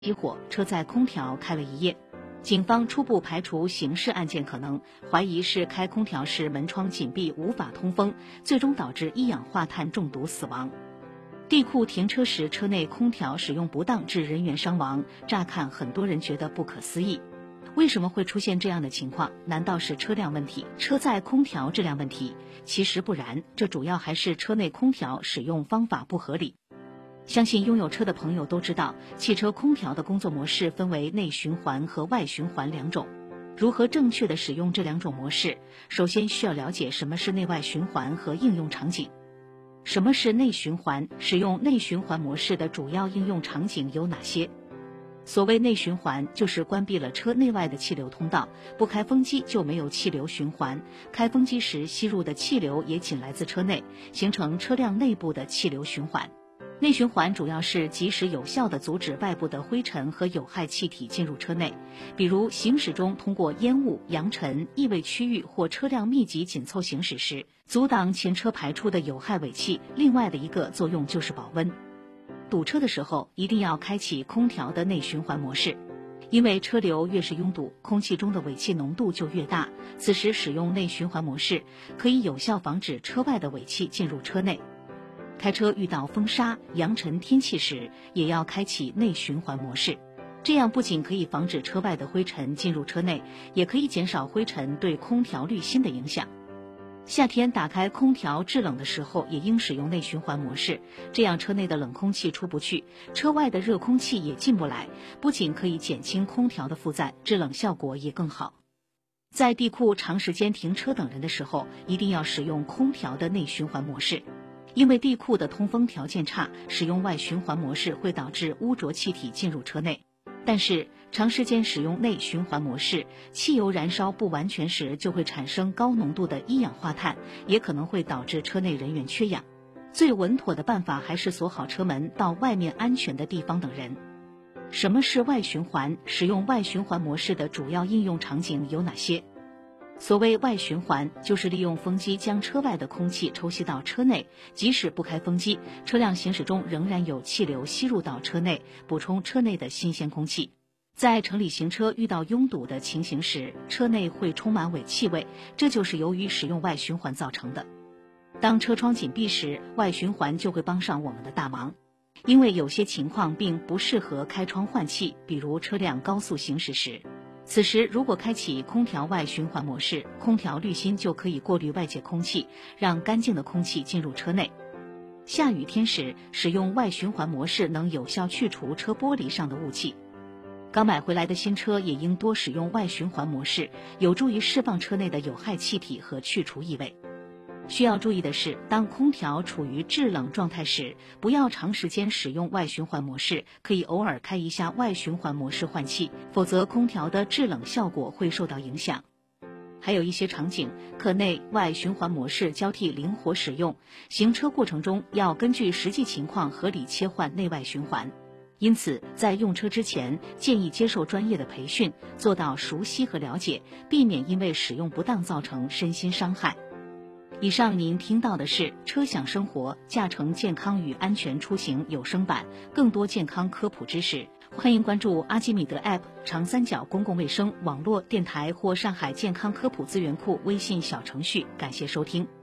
起火，车载空调开了一夜。警方初步排除刑事案件可能，怀疑是开空调时门窗紧闭无法通风，最终导致一氧化碳中毒死亡。地库停车时车内空调使用不当致人员伤亡，乍看很多人觉得不可思议。为什么会出现这样的情况？难道是车辆问题、车载空调质量问题？其实不然，这主要还是车内空调使用方法不合理。相信拥有车的朋友都知道，汽车空调的工作模式分为内循环和外循环两种。如何正确地使用这两种模式，首先需要了解什么是内外循环和应用场景。什么是内循环？使用内循环模式的主要应用场景有哪些？所谓内循环，就是关闭了车内外的气流通道，不开风机就没有气流循环，开风机时吸入的气流也仅来自车内，形成车辆内部的气流循环。内循环主要是及时有效地阻止外部的灰尘和有害气体进入车内，比如行驶中通过烟雾、扬尘、异味区域或车辆密集紧凑行驶时，阻挡前车排出的有害尾气。另外的一个作用就是保温。堵车的时候一定要开启空调的内循环模式，因为车流越是拥堵，空气中的尾气浓度就越大，此时使用内循环模式可以有效防止车外的尾气进入车内。开车遇到风沙、扬尘天气时，也要开启内循环模式，这样不仅可以防止车外的灰尘进入车内，也可以减少灰尘对空调滤芯的影响。夏天打开空调制冷的时候，也应使用内循环模式，这样车内的冷空气出不去，车外的热空气也进不来，不仅可以减轻空调的负载，制冷效果也更好。在地库长时间停车等人的时候，一定要使用空调的内循环模式。因为地库的通风条件差，使用外循环模式会导致污浊气体进入车内。但是长时间使用内循环模式，汽油燃烧不完全时就会产生高浓度的一氧化碳，也可能会导致车内人员缺氧。最稳妥的办法还是锁好车门，到外面安全的地方等人。什么是外循环？使用外循环模式的主要应用场景有哪些？所谓外循环，就是利用风机将车外的空气抽吸到车内，即使不开风机，车辆行驶中仍然有气流吸入到车内，补充车内的新鲜空气。在城里行车遇到拥堵的情形时，车内会充满尾气味，这就是由于使用外循环造成的。当车窗紧闭时，外循环就会帮上我们的大忙。因为有些情况并不适合开窗换气，比如车辆高速行驶时。此时如果开启空调外循环模式，空调滤芯就可以过滤外界空气，让干净的空气进入车内。下雨天时，使用外循环模式能有效去除车玻璃上的雾气。刚买回来的新车也应多使用外循环模式，有助于释放车内的有害气体和去除异味。需要注意的是，当空调处于制冷状态时，不要长时间使用外循环模式，可以偶尔开一下外循环模式换气，否则空调的制冷效果会受到影响。还有一些场景，可内外循环模式交替灵活使用，行车过程中要根据实际情况合理切换内外循环。因此，在用车之前，建议接受专业的培训，做到熟悉和了解，避免因为使用不当造成身心伤害。以上您听到的是车享生活驾乘健康与安全出行有声版，更多健康科普知识，欢迎关注阿基米德 App、长三角公共卫生网络电台或上海健康科普资源库微信小程序。感谢收听。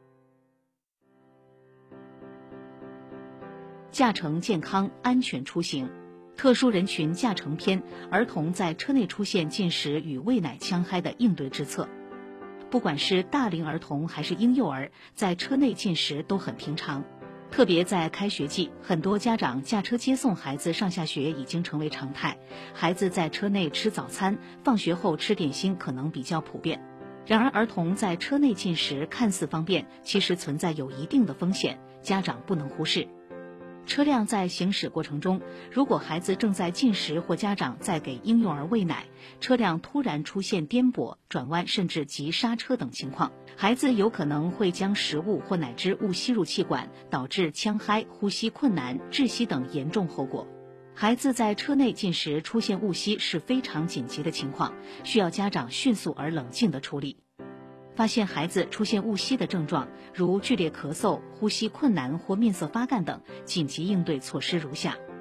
驾乘健康安全出行，特殊人群驾乘篇：儿童在车内出现进食与喂奶呛嗨的应对之策。不管是大龄儿童还是婴幼儿，在车内进食都很平常。特别在开学季，很多家长驾车接送孩子上下学已经成为常态。孩子在车内吃早餐，放学后吃点心可能比较普遍。然而，儿童在车内进食看似方便，其实存在有一定的风险，家长不能忽视。车辆在行驶过程中，如果孩子正在进食或家长在给婴幼儿喂奶，车辆突然出现颠簸、转弯甚至急刹车等情况，孩子有可能会将食物或奶汁误吸入气管，导致呛嗨、呼吸困难、窒息等严重后果。孩子在车内进食出现误吸是非常紧急的情况，需要家长迅速而冷静地处理。发现孩子出现误吸的症状，如剧烈咳嗽、呼吸困难或面色发干等，紧急应对措施如下：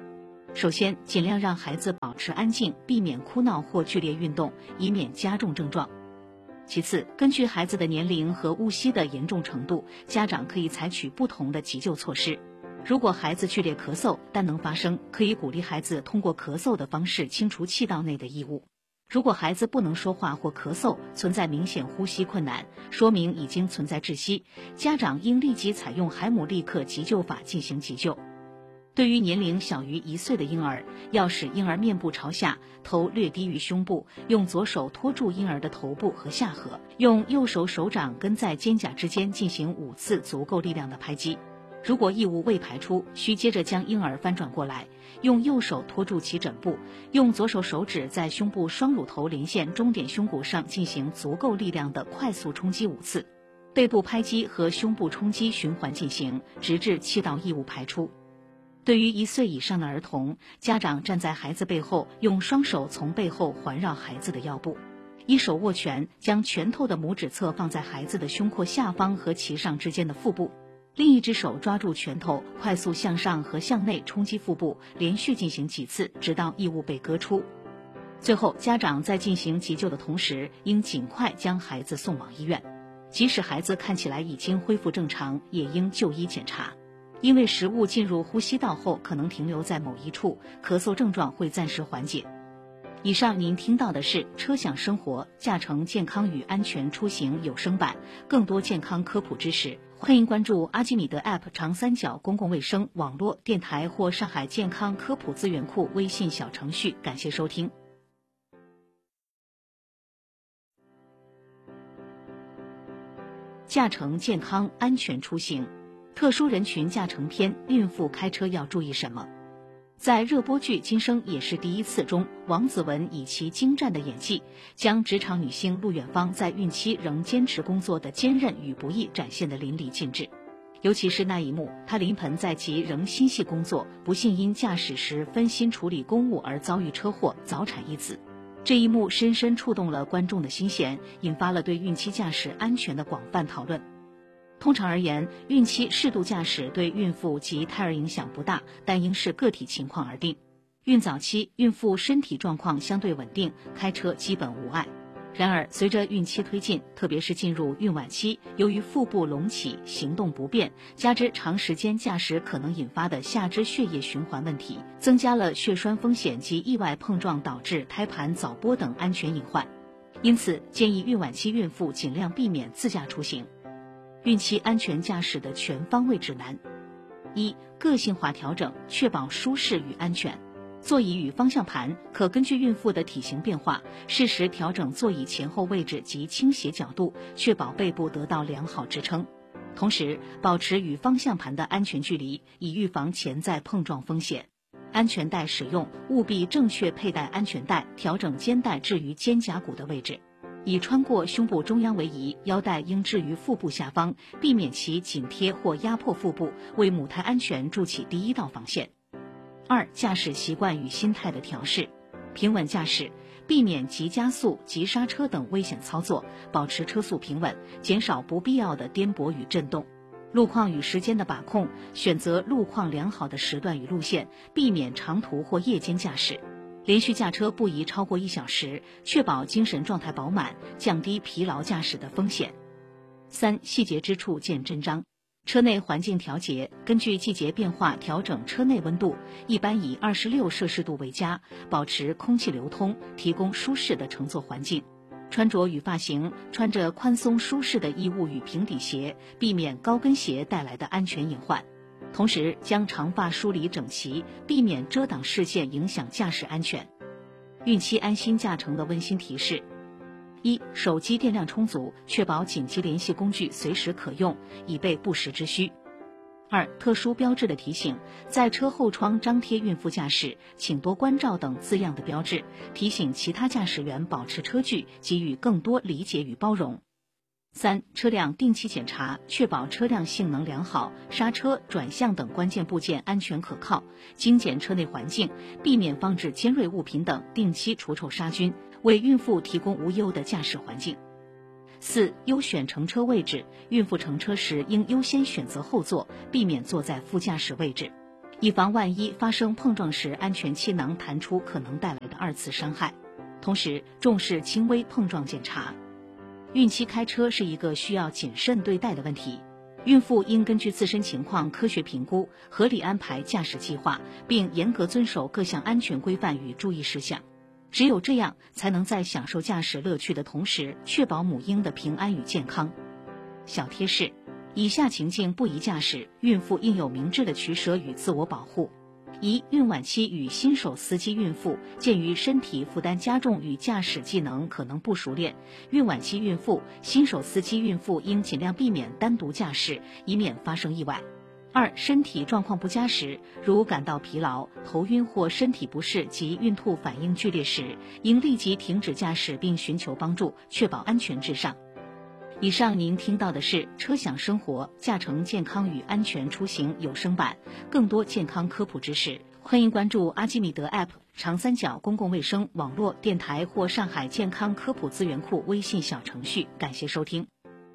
首先，尽量让孩子保持安静，避免哭闹或剧烈运动，以免加重症状。其次，根据孩子的年龄和误吸的严重程度，家长可以采取不同的急救措施。如果孩子剧烈咳嗽但能发声，可以鼓励孩子通过咳嗽的方式清除气道内的异物。如果孩子不能说话或咳嗽，存在明显呼吸困难，说明已经存在窒息，家长应立即采用海姆立克急救法进行急救。对于年龄小于1岁的婴儿，要使婴儿面部朝下，头略低于胸部，用左手托住婴儿的头部和下颌，用右手手掌跟在肩胛之间进行5次足够力量的拍击。如果异物未排出，需接着将婴儿翻转过来，用右手托住其枕部，用左手手指在胸部双乳头连线中点胸骨上进行足够力量的快速冲击5次，背部拍击和胸部冲击循环进行，直至气道异物排出。对于1岁以上的儿童，家长站在孩子背后，用双手从背后环绕孩子的腰部，一手握拳，将拳头的拇指侧放在孩子的胸廓下方和其上之间的腹部，另一只手抓住拳头，快速向上和向内冲击腹部，连续进行几次，直到异物被割出。最后，家长在进行急救的同时，应尽快将孩子送往医院。即使孩子看起来已经恢复正常，也应就医检查。因为食物进入呼吸道后可能停留在某一处，咳嗽症状会暂时缓解。以上您听到的是车享生活驾乘健康与安全出行有声版，更多健康科普知识，欢迎关注阿基米德 App 长三角公共卫生网络电台或上海健康科普资源库微信小程序。感谢收听。驾乘健康安全出行，特殊人群驾乘篇，孕妇开车要注意什么？在热播剧《今生也是第一次》中，王子文以其精湛的演技，将职场女性陆远芳在孕期仍坚持工作的坚韧与不易展现得淋漓尽致。尤其是那一幕，她临盆在即仍心系工作，不幸因驾驶时分心处理公务而遭遇车祸，早产一子。这一幕深深触动了观众的心弦，引发了对孕期驾驶安全的广泛讨论。通常而言，孕期适度驾驶对孕妇及胎儿影响不大，但应视个体情况而定。孕早期，孕妇身体状况相对稳定，开车基本无碍。然而，随着孕期推进，特别是进入孕晚期，由于腹部隆起、行动不便，加之长时间驾驶可能引发的下肢血液循环问题，增加了血栓风险及意外碰撞导致胎盘早剥等安全隐患。因此，建议孕晚期孕妇尽量避免自驾出行。孕期安全驾驶的全方位指南： 1. 个性化调整，确保舒适与安全。座椅与方向盘可根据孕妇的体型变化，适时调整座椅前后位置及倾斜角度，确保背部得到良好支撑。同时，保持与方向盘的安全距离，以预防潜在碰撞风险。安全带使用，务必正确佩戴安全带，调整肩带置于肩胛骨的位置。以穿过胸部中央为宜，腰带应置于腹部下方，避免其紧贴或压迫腹部，为母胎安全筑起第一道防线。2. 驾驶习惯与心态的调试，平稳驾驶，避免急加速、急刹车等危险操作，保持车速平稳，减少不必要的颠簸与震动。路况与时间的把控，选择路况良好的时段与路线，避免长途或夜间驾驶。连续驾车不宜超过1小时，确保精神状态饱满，降低疲劳驾驶的风险。3. 细节之处见真章。车内环境调节，根据季节变化调整车内温度，一般以26摄氏度为佳，保持空气流通，提供舒适的乘坐环境。穿着与发型，穿着宽松舒适的衣物与平底鞋，避免高跟鞋带来的安全隐患。同时，将长发梳理整齐，避免遮挡视线影响驾驶安全。孕期安心驾乘的温馨提示：1. 手机电量充足，确保紧急联系工具随时可用，以备不时之需。2. 特殊标志的提醒，在车后窗张贴孕妇驾驶请多关照等字样的标志，提醒其他驾驶员保持车距，给予更多理解与包容。3. 车辆定期检查，确保车辆性能良好，刹车、转向等关键部件安全可靠，精简车内环境，避免放置尖锐物品等，定期除臭杀菌，为孕妇提供无忧的驾驶环境。4. 优选乘车位置，孕妇乘车时应优先选择后座，避免坐在副驾驶位置。 以防万一发生碰撞时安全气囊弹出可能带来的二次伤害。同时，重视轻微碰撞检查。孕期开车是一个需要谨慎对待的问题，孕妇应根据自身情况科学评估，合理安排驾驶计划，并严格遵守各项安全规范与注意事项。只有这样，才能在享受驾驶乐趣的同时，确保母婴的平安与健康。小贴士：以下情境不宜驾驶，孕妇应有明智的取舍与自我保护。一、孕晚期与新手司机孕妇，鉴于身体负担加重与驾驶技能可能不熟练，孕晚期孕妇、新手司机孕妇应尽量避免单独驾驶，以免发生意外。二、身体状况不佳时，如感到疲劳、头晕或身体不适及孕吐反应剧烈时，应立即停止驾驶并寻求帮助，确保安全至上。以上您听到的是车享生活驾乘健康与安全出行有声版，更多健康科普知识，欢迎关注阿基米德 App、长三角公共卫生网络电台或上海健康科普资源库微信小程序。感谢收听。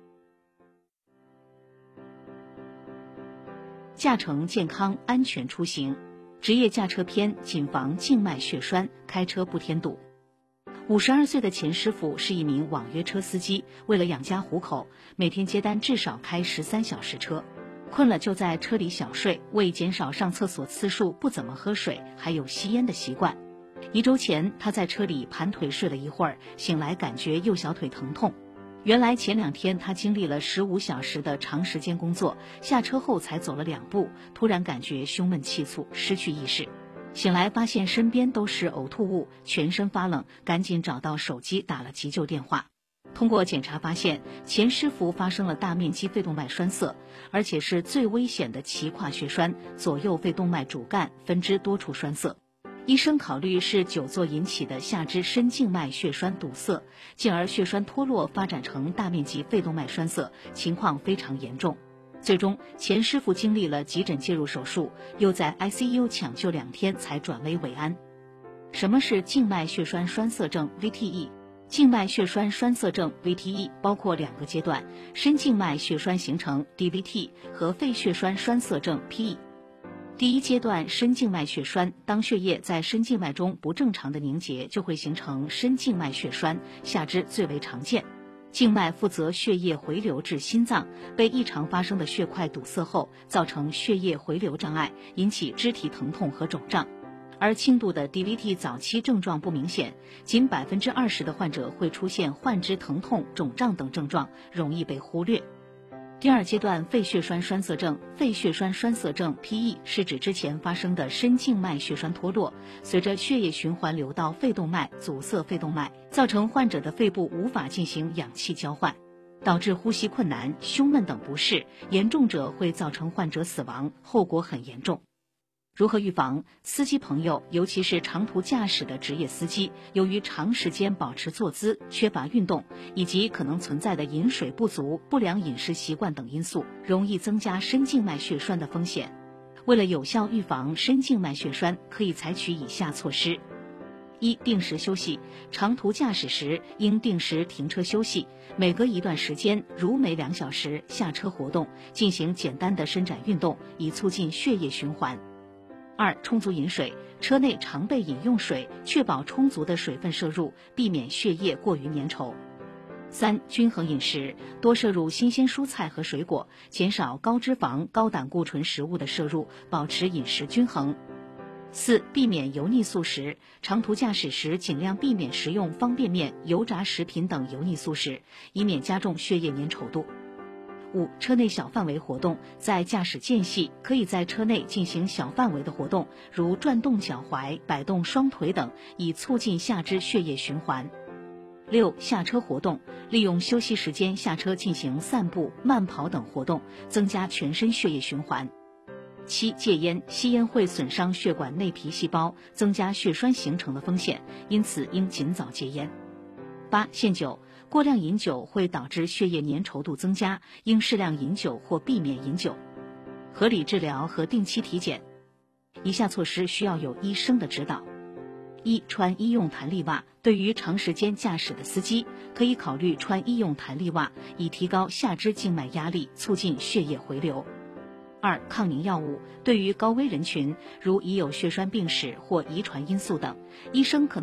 驾乘健康安全出行，职业驾车篇谨防静脉血栓，开车不添堵。52岁的钱师傅是一名网约车司机，为了养家糊口，每天接单至少开13小时车。困了就在车里小睡，为减少上厕所次数，不怎么喝水，还有吸烟的习惯。1周前，他在车里盘腿睡了一会儿，醒来感觉右小腿疼痛。原来前2天他经历了15小时的长时间工作，下车后才走了2步，突然感觉胸闷气促，失去意识。醒来发现身边都是呕吐物，全身发冷，赶紧找到手机打了急救电话。通过检查发现，钱师傅发生了大面积肺动脉栓塞，而且是最危险的脐跨血栓，左右肺动脉主干分支多处栓塞。医生考虑是久坐引起的下肢深静脉血栓堵塞，进而血栓脱落发展成大面积肺动脉栓塞，情况非常严重。最终，钱师傅经历了急诊介入手术，又在 ICU 抢救2天才转危为安。什么是静脉血栓栓塞症 VTE？ 静脉血栓栓塞症 VTE 包括2个阶段：深静脉血栓形成 DVT 和肺血栓栓塞症 PE。第一阶段深静脉血栓，当血液在深静脉中不正常的凝结，就会形成深静脉血栓，下肢最为常见。静脉负责血液回流至心脏，被异常发生的血块堵塞后，造成血液回流障碍，引起肢体疼痛和肿胀。而轻度的 DVT 早期症状不明显，仅20%的患者会出现患肢疼痛、肿胀等症状，容易被忽略。第2阶段肺血栓栓塞症，肺血栓栓塞症 PE 是指之前发生的深静脉血栓脱落，随着血液循环流到肺动脉，阻塞肺动脉，造成患者的肺部无法进行氧气交换，导致呼吸困难、胸闷等不适，严重者会造成患者死亡，后果很严重。如何预防？司机朋友，尤其是长途驾驶的职业司机，由于长时间保持坐姿、缺乏运动，以及可能存在的饮水不足、不良饮食习惯等因素，容易增加深静脉血栓的风险。为了有效预防深静脉血栓，可以采取以下措施：1、定时休息。长途驾驶时应定时停车休息，每隔一段时间，如每2小时下车活动，进行简单的伸展运动，以促进血液循环。2、充足饮水，车内常备饮用水，确保充足的水分摄入，避免血液过于粘稠。3、均衡饮食，多摄入新鲜蔬菜和水果，减少高脂肪、高胆固醇食物的摄入，保持饮食均衡。4、避免油腻素食，长途驾驶时尽量避免食用方便面、油炸食品等油腻素食，以免加重血液粘稠度。5、车内小范围活动，在驾驶间隙，可以在车内进行小范围的活动，如转动脚踝、摆动双腿等，以促进下肢血液循环。6、下车活动，利用休息时间下车进行散步、慢跑等活动，增加全身血液循环。7、戒烟，吸烟会损伤血管内皮细胞，增加血栓形成的风险，因此应尽早戒烟。8、限酒，过量饮酒会导致血液粘稠度增加，应适量饮酒或避免饮酒。合理治疗和定期体检，以下措施需要有医生的指导。1、穿医用弹力袜，对于长时间驾驶的司机，可以考虑穿医用弹力袜，以提高下肢静脉压力，促进血液回流。 2、抗凝药物。对于高危人群，如已有血栓病史或遗传因素等，医生可能